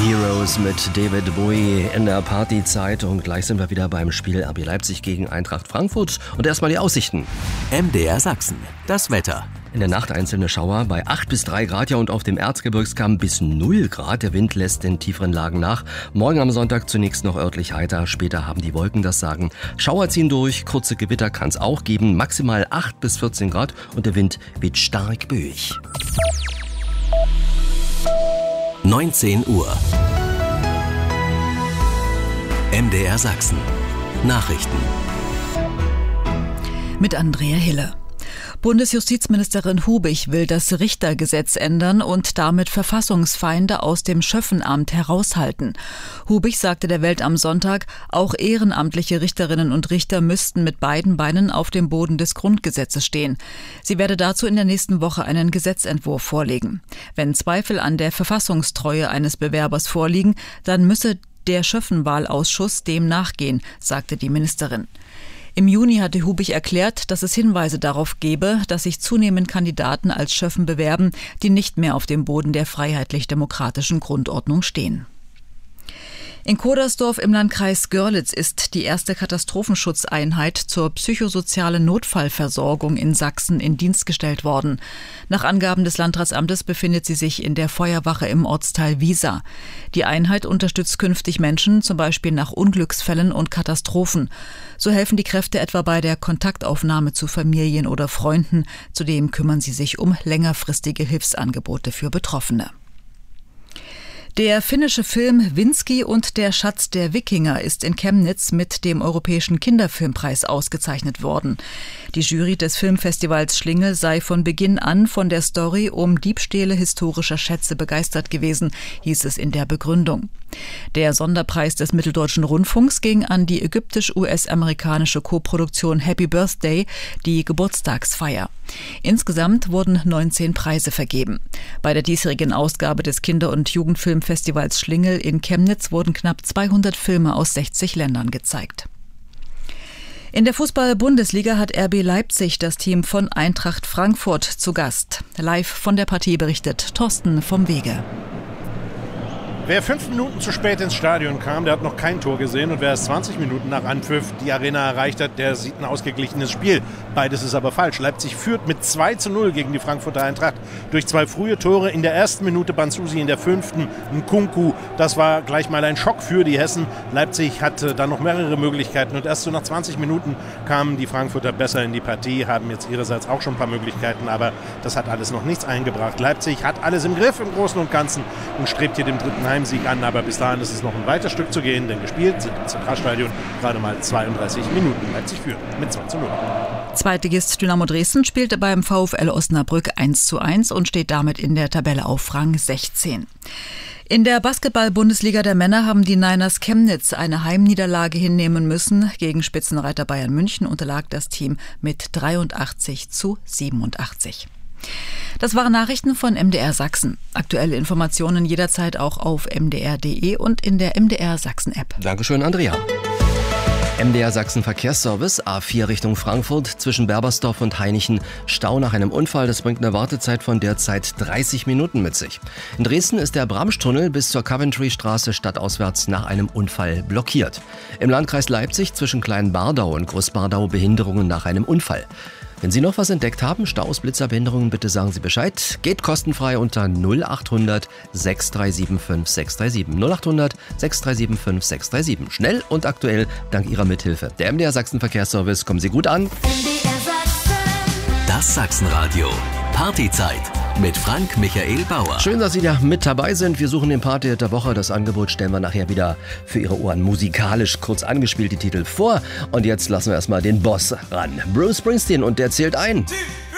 Heroes mit David Bowie in der Partyzeit und gleich sind wir wieder beim Spiel RB Leipzig gegen Eintracht Frankfurt und erstmal die Aussichten. MDR Sachsen, das Wetter. In der Nacht einzelne Schauer bei 8 bis 3 Grad, ja, und auf dem Erzgebirgskamm bis 0 Grad. Der Wind lässt in tieferen Lagen nach. Morgen am Sonntag zunächst noch örtlich heiter, später haben die Wolken das Sagen. Schauer ziehen durch, kurze Gewitter kann es auch geben, maximal 8 bis 14 Grad und der Wind weht stark böig. 19 Uhr. MDR Sachsen. Nachrichten. Mit Andrea Hille. Bundesjustizministerin Hubich will das Richtergesetz ändern und damit Verfassungsfeinde aus dem Schöffenamt heraushalten. Hubich sagte der Welt am Sonntag, auch ehrenamtliche Richterinnen und Richter müssten mit beiden Beinen auf dem Boden des Grundgesetzes stehen. Sie werde dazu in der nächsten Woche einen Gesetzentwurf vorlegen. Wenn Zweifel an der Verfassungstreue eines Bewerbers vorliegen, dann müsse der Schöffenwahlausschuss dem nachgehen, sagte die Ministerin. Im Juni hatte Hubich erklärt, dass es Hinweise darauf gebe, dass sich zunehmend Kandidaten als Schöffen bewerben, die nicht mehr auf dem Boden der freiheitlich-demokratischen Grundordnung stehen. In Kodersdorf im Landkreis Görlitz ist die erste Katastrophenschutzeinheit zur psychosozialen Notfallversorgung in Sachsen in Dienst gestellt worden. Nach Angaben des Landratsamtes befindet sie sich in der Feuerwache im Ortsteil Wiesa. Die Einheit unterstützt künftig Menschen, zum Beispiel nach Unglücksfällen und Katastrophen. So helfen die Kräfte etwa bei der Kontaktaufnahme zu Familien oder Freunden. Zudem kümmern sie sich um längerfristige Hilfsangebote für Betroffene. Der finnische Film Vinski und der Schatz der Wikinger ist in Chemnitz mit dem Europäischen Kinderfilmpreis ausgezeichnet worden. Die Jury des Filmfestivals Schlingel sei von Beginn an von der Story um Diebstähle historischer Schätze begeistert gewesen, hieß es in der Begründung. Der Sonderpreis des Mitteldeutschen Rundfunks ging an die ägyptisch-US-amerikanische Koproduktion Happy Birthday, die Geburtstagsfeier. Insgesamt wurden 19 Preise vergeben. Bei der diesjährigen Ausgabe des Kinder- und Jugendfilmfestivals Schlingel in Chemnitz wurden knapp 200 Filme aus 60 Ländern gezeigt. In der Fußball-Bundesliga hat RB Leipzig das Team von Eintracht Frankfurt zu Gast. Live von der Partie berichtet Thorsten vom Wege. Wer 5 Minuten zu spät ins Stadion kam, der hat noch kein Tor gesehen. Und wer erst 20 Minuten nach Anpfiff die Arena erreicht hat, der sieht ein ausgeglichenes Spiel. Beides ist aber falsch. Leipzig führt mit 2:0 gegen die Frankfurter Eintracht. Durch 2 frühe Tore, in der ersten Minute Banzusi, in der 5. Nkunku. Das war gleich mal ein Schock für die Hessen. Leipzig hatte dann noch mehrere Möglichkeiten. Und erst so nach 20 Minuten kamen die Frankfurter besser in die Partie, haben jetzt ihrerseits auch schon ein paar Möglichkeiten. Aber das hat alles noch nichts eingebracht. Leipzig hat alles im Griff im Großen und Ganzen und strebt hier dem 3. Heimsieg an, aber bis dahin ist es noch ein weiter Stück zu gehen, denn gespielt sind im Zentralstadion gerade mal 32 Minuten. Leipzig führt mit 2:0. Zweitligist Dynamo Dresden spielte beim VfL Osnabrück 1:1 und steht damit in der Tabelle auf Rang 16. In der Basketball-Bundesliga der Männer haben die Niners Chemnitz eine Heimniederlage hinnehmen müssen. Gegen Spitzenreiter Bayern München unterlag das Team mit 83:87. Das waren Nachrichten von MDR Sachsen. Aktuelle Informationen jederzeit auch auf mdr.de und in der MDR Sachsen App. Dankeschön, Andrea. MDR Sachsen Verkehrsservice, A4 Richtung Frankfurt, zwischen Berbersdorf und Hainichen. Stau nach einem Unfall, das bringt eine Wartezeit von derzeit 30 Minuten mit sich. In Dresden ist der Bramstunnel bis zur Coventry-Straße stadtauswärts nach einem Unfall blockiert. Im Landkreis Leipzig zwischen Kleinbardau und Großbardau Behinderungen nach einem Unfall. Wenn Sie noch was entdeckt haben, Staus, Blitzer, Behinderungen, bitte sagen Sie Bescheid. Geht kostenfrei unter 0800 6375 637. 0800 6375 637. Schnell und aktuell dank Ihrer Mithilfe. Der MDR Sachsen Verkehrsservice, kommen Sie gut an. Das Sachsenradio. Partyzeit mit Frank Michael Bauer. Schön, dass Sie da mit dabei sind. Wir suchen den Party der Woche. Das Angebot stellen wir nachher wieder für Ihre Ohren musikalisch kurz angespielt die Titel vor. Und jetzt lassen wir erstmal den Boss ran. Bruce Springsteen, und der zählt ein.